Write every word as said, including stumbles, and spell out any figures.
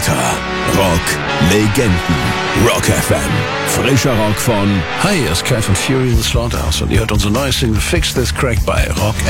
Schlager, Rock, Legenden, Rock F M. Frischer Rock von... Hi, hier ist Kai von Fury in the Slaughterhouse und ihr hört unsere neue Single Fix This Crack bei Rock